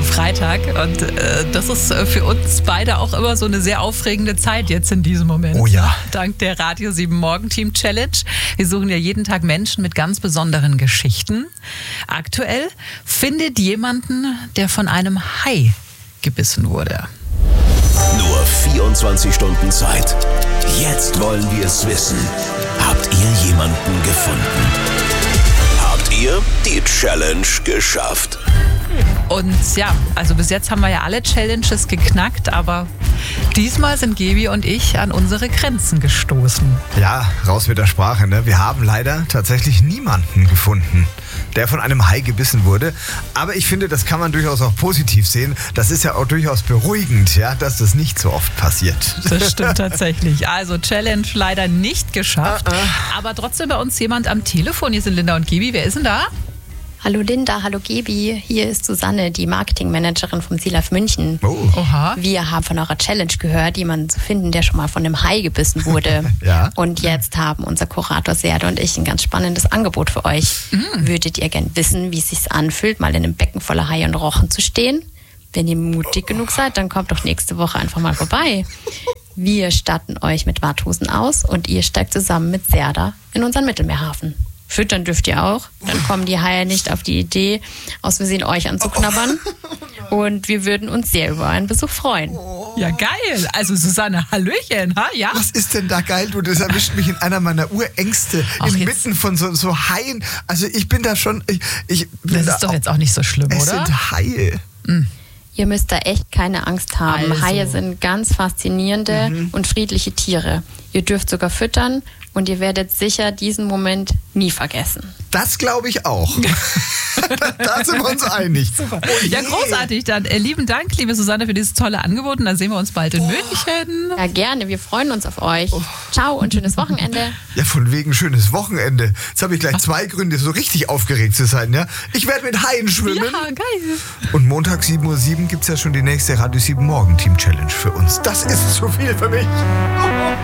Freitag. Und das ist für uns beide auch immer so eine sehr aufregende Zeit jetzt in diesem Moment. Oh ja. Dank der Radio 7 Morgenteam Challenge. Wir suchen ja jeden Tag Menschen mit ganz besonderen Geschichten. Aktuell findet jemanden, der von einem Hai gebissen wurde. Nur 24 Stunden Zeit. Jetzt wollen wir es wissen. Habt ihr jemanden gefunden? Habt ihr die Challenge geschafft? Und ja, also bis jetzt haben wir ja alle Challenges geknackt, aber diesmal sind Gebi und ich an unsere Grenzen gestoßen. Ja, raus mit der Sprache, ne? Wir haben leider tatsächlich niemanden gefunden, der von einem Hai gebissen wurde. Aber ich finde, das kann man durchaus auch positiv sehen. Das ist ja auch durchaus beruhigend, ja, dass das nicht so oft passiert. Das stimmt tatsächlich. Also Challenge leider nicht geschafft. Aber trotzdem bei uns jemand am Telefon. Hier sind Linda und Gebi. Wer ist denn da? Hallo Linda, hallo Gebi. Hier ist Susanne, die Marketingmanagerin vom SILAF München. Oh. Oha. Wir haben von eurer Challenge gehört, jemanden zu finden, der schon mal von einem Hai gebissen wurde. Ja. Und jetzt haben unser Kurator Serde und ich ein ganz spannendes Angebot für euch. Würdet ihr gern wissen, wie es sich anfühlt, mal in einem Becken voller Haie und Rochen zu stehen? Wenn ihr mutig genug seid, dann kommt doch nächste Woche einfach mal vorbei. Wir statten euch mit Warthosen aus und ihr steigt zusammen mit Serda in unseren Mittelmeerhafen. Füttern dürft ihr auch. Dann kommen die Haie nicht auf die Idee, aus Versehen euch anzuknabbern. Und wir würden uns sehr über einen Besuch freuen. Ja, geil. Also Susanne, Hallöchen. Ha? Ja? Was ist denn da geil? Du, das erwischt mich in einer meiner Urängste. Ach, Inmitten von so Haien. Also ich bin da schon... Ich bin Das ist doch jetzt auch nicht so schlimm, Es oder? sind Haie. Ihr müsst da echt keine Angst haben. Also. Haie sind ganz faszinierende und friedliche Tiere. Ihr dürft sogar füttern und ihr werdet sicher diesen Moment nie vergessen. Das glaube ich auch. Da sind wir uns einig. Super. Oh je. Ja, großartig dann. Lieben Dank, liebe Susanne, für dieses tolle Angebot. Und dann sehen wir uns bald in München. Ja, gerne. Wir freuen uns auf euch. Ciao und schönes Wochenende. Ja, von wegen schönes Wochenende. Jetzt habe ich gleich 2 Gründe, so richtig aufgeregt zu sein. Ja? Ich werde mit Haien schwimmen. Ja, geil. Und Montag 7:07 Uhr gibt es ja schon die nächste Radio 7 Morgen Team Challenge für uns. Das ist zu viel für mich.